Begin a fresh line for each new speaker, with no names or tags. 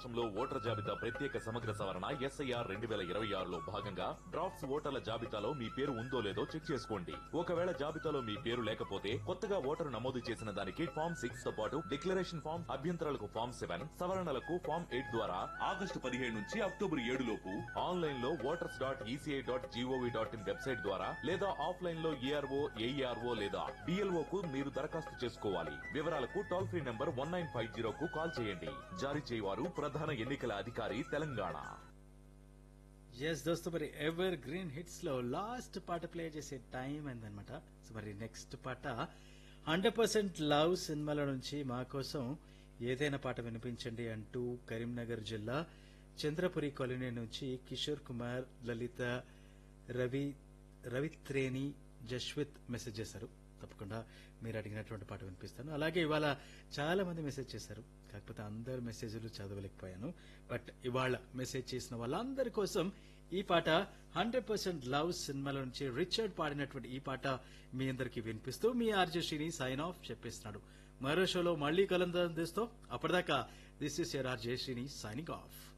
రాష్ట్రంలో ఓటర్ల జాబితా ప్రత్యేక సమగ్ర సవరణ ఎస్ఐఆర్ 2026లో భాగంగా డ్రాఫ్ట్స్ ఓటర్ల జాబితాలో మీ పేరు ఉందో లేదో చెక్ చేసుకోండి. ఒకవేళ జాబితాలో మీ పేరు లేకపోతే కొత్తగా ఓటరు నమోదు చేసిన దానికి ఫామ్ 6 తో పాటు డిక్లరేషన్ ఫామ్, అభ్యంతరాలకు ఫామ్ 7, సవరణలకు ఫామ్ 8 ద్వారా ఆగస్టు 15 నుంచి అక్టోబర్ 7 లోపు ఆన్లైన్ లో voters.eci.gov.in వెబ్సైట్ ద్వారా లేదా ఆఫ్లైన్ లో ఏఆర్ఓ, ఏఈఆర్ఓ లేదా డిఎల్ఓ కు మీరు దరఖాస్తు చేసుకోవాలి. వివరాలకు టోల్ ఫ్రీ నంబర్ 1950 కు కాల్ చేయండి. జారీ చేయవారు ప్రధాన ఎన్నికల అధికారి, తెలంగాణ.
ఎస్ దోస్తు, మరి ఎవర్ గ్రీన్ హిట్స్ లో లాస్ట్ పాట ప్లే చేసే టైం అయిందనమాట. సో మరి నెక్స్ట్ పాట 100% లవ్ సినిమాల నుంచి మా కోసం ఏదైనా పాట వినిపించండి అంటూ కరీంనగర్ జిల్లా చంద్రపురి కాలనీ నుంచి కిషోర్ కుమార్, లలిత, రవిత్రేణి, జశ్విత్ మెసేజ్ చేశారు. తప్పకుండా మీరు అడిగినటువంటి పాట వినిపిస్తాను. అలాగే ఇవాళ చాలా మంది మెసేజ్ చేశారు, కాకపోతే అందరు మెసేజ్లు చదవలేకపోయాను. బట్ ఇవాళ మెసేజ్ చేసిన వాళ్ళందరి కోసం ఈ పాట 100% లవ్ సినిమాల నుంచి రిచర్డ్ పాడినటువంటి ఈ పాట మీ అందరికి వినిపిస్తూ మీ ఆర్జే శ్రీని సైన్ ఆఫ్ చెప్పేస్తున్నాడు. మరో షోలో మళ్లీ కలందరం తెస్తూ అప్పటిదాకా this is your RJ Srini signing off.